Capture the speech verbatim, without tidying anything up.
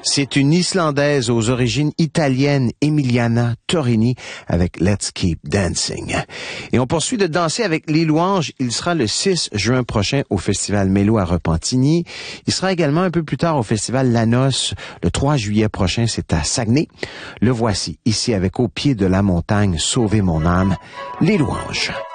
C'est une Islandaise aux origines italiennes, Emiliana Torini, avec Let's Keep Dancing. Et on poursuit de danser avec Les Louanges. Il sera le six juin prochain au Festival Mélo à Repentigny. Il sera également un peu plus tard au Festival La Noce. Le trois juillet prochain, c'est à Saguenay. Le voici ici avec Au pied de la montagne, Sauver mon âme, Les Louanges.